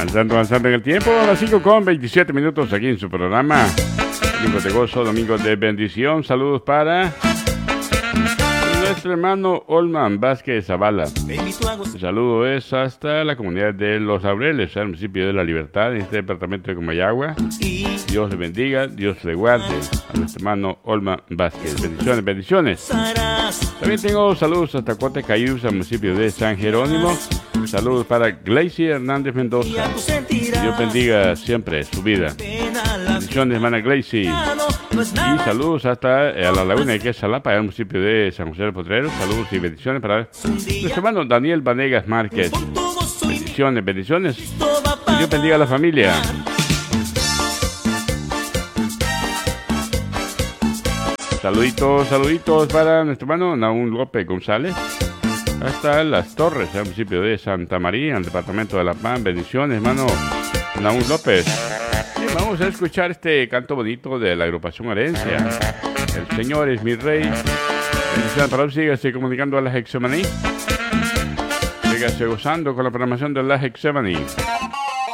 Avanzando en el tiempo, a las 5:27 aquí en su programa Domingo de Gozo, Domingo de Bendición. Saludos para nuestro hermano Olman Vázquez Zavala. El saludo es hasta la comunidad de Los Laureles, al municipio de La Libertad, en este departamento de Comayagua. Dios le bendiga, Dios le guarde a nuestro hermano Olman Vázquez. Bendiciones, bendiciones. También tengo saludos hasta Cote Cayusa, al municipio de San Jerónimo. Saludos para Gleicy Hernández Mendoza. Dios bendiga siempre su vida. Bendiciones, hermana Gleicy. Y saludos hasta a la laguna de Quesalapa, al municipio de San José del Potrero. Saludos y bendiciones para nuestro hermano Daniel Vanegas Márquez. Bendiciones, bendiciones. Que Dios bendiga a la familia. Saluditos para nuestro hermano Naún López González. Hasta Las Torres, al municipio de Santa María, en el departamento de La Paz. Bendiciones, hermano Naún López. Y vamos a escuchar este canto bonito de la agrupación Herencia. El Señor es mi Rey. Bendiciones para usted. Sígase comunicando a la Hexemaní. Sígase gozando con la programación de la Hexemaní.